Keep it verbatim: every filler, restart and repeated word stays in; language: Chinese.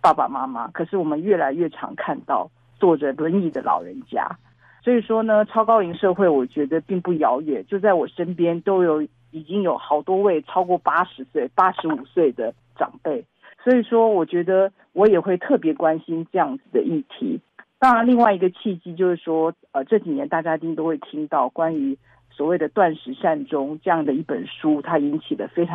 爸爸妈妈，可是我们越来越常看到坐着轮椅的老人家。所以说呢，超高龄社会我觉得并不遥远，就在我身边都有已经有好多位超过八十岁、八十五岁的长辈。所以说我觉得我也会特别关心这样子的议题。当然另外一个契机就是说呃，这几年大家一定都会听到关于所谓的断食善终这样的一本书，它引起了非常